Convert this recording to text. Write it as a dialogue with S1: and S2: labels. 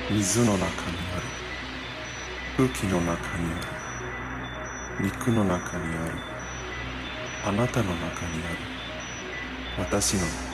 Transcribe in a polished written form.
S1: 水の中にある、空気の中にある、肉の中にある、あなたの中にある、私の中にある。